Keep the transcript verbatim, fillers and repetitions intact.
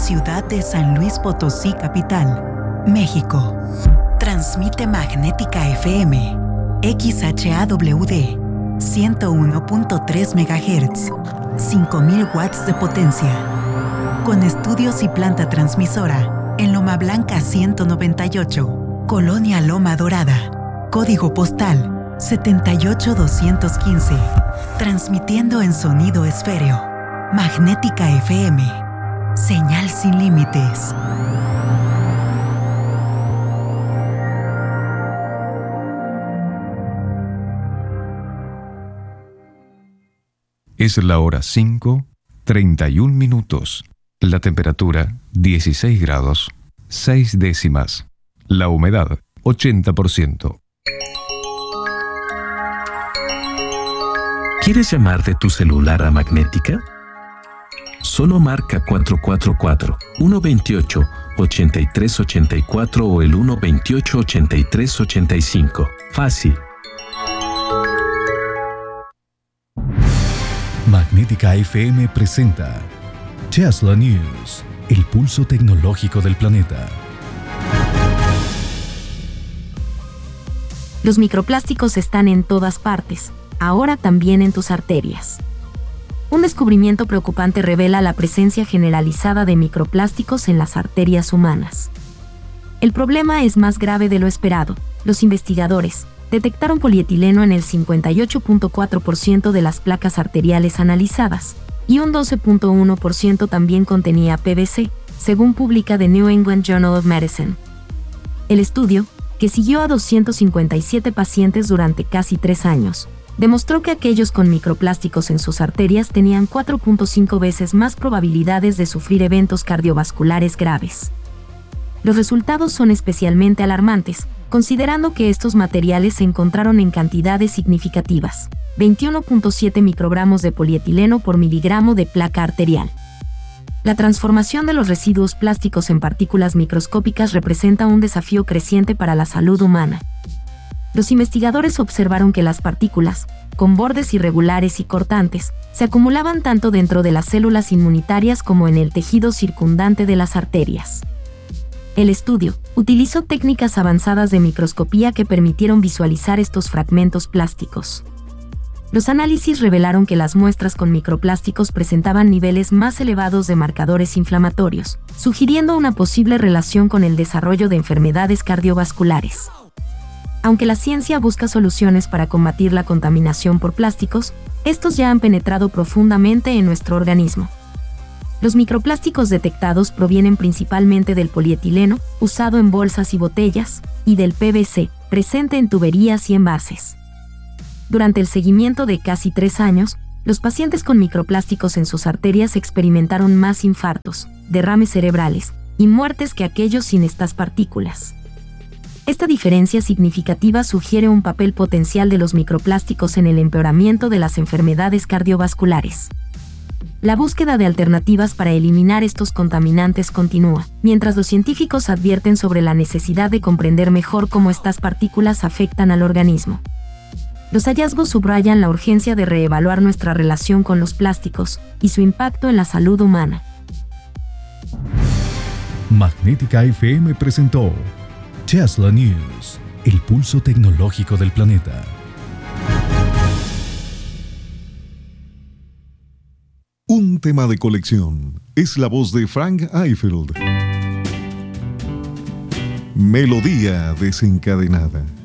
ciudad de San Luis Potosí, capital, México. Transmite Magnética F M, X H A W D, ciento uno punto tres megahertz, cinco mil watts de potencia. Con estudios y planta transmisora en Loma Blanca ciento noventa y ocho, Colonia Loma Dorada. Código postal setenta y ocho doscientos quince. Transmitiendo en sonido esféreo. Magnética F M. Señal sin límites. Es la hora cinco, treinta y un minutos. La temperatura, dieciséis grados, seis décimas. La humedad, ochenta por ciento. ¿Quieres llamar de tu celular a Magnética? Solo marca cuatro cuatro cuatro, uno dos ocho, ocho tres ocho cuatro o el uno dos ocho, ocho tres ocho cinco. Fácil. Magnética F M presenta Tesla News, el pulso tecnológico del planeta. Los microplásticos están en todas partes, ahora también en tus arterias. Un descubrimiento preocupante revela la presencia generalizada de microplásticos en las arterias humanas. El problema es más grave de lo esperado. Los investigadores detectaron polietileno en el cincuenta y ocho punto cuatro por ciento de las placas arteriales analizadas, y un doce punto uno por ciento también contenía P V C, según publica The New England Journal of Medicine. El estudio, que siguió a doscientos cincuenta y siete pacientes durante casi tres años, demostró que aquellos con microplásticos en sus arterias tenían cuatro punto cinco veces más probabilidades de sufrir eventos cardiovasculares graves. Los resultados son especialmente alarmantes, considerando que estos materiales se encontraron en cantidades significativas, veintiuno punto siete microgramos de polietileno por miligramo de placa arterial. La transformación de los residuos plásticos en partículas microscópicas representa un desafío creciente para la salud humana. Los investigadores observaron que las partículas, con bordes irregulares y cortantes, se acumulaban tanto dentro de las células inmunitarias como en el tejido circundante de las arterias. El estudio utilizó técnicas avanzadas de microscopía que permitieron visualizar estos fragmentos plásticos. Los análisis revelaron que las muestras con microplásticos presentaban niveles más elevados de marcadores inflamatorios, sugiriendo una posible relación con el desarrollo de enfermedades cardiovasculares. Aunque la ciencia busca soluciones para combatir la contaminación por plásticos, estos ya han penetrado profundamente en nuestro organismo. Los microplásticos detectados provienen principalmente del polietileno, usado en bolsas y botellas, y del P V C, presente en tuberías y envases. Durante el seguimiento de casi tres años, los pacientes con microplásticos en sus arterias experimentaron más infartos, derrames cerebrales y muertes que aquellos sin estas partículas. Esta diferencia significativa sugiere un papel potencial de los microplásticos en el empeoramiento de las enfermedades cardiovasculares. La búsqueda de alternativas para eliminar estos contaminantes continúa, mientras los científicos advierten sobre la necesidad de comprender mejor cómo estas partículas afectan al organismo. Los hallazgos subrayan la urgencia de reevaluar nuestra relación con los plásticos y su impacto en la salud humana. Magnética F M presentó Tesla News, el pulso tecnológico del planeta. Un tema de colección. Es la voz de Frank Ifield. Melodía desencadenada.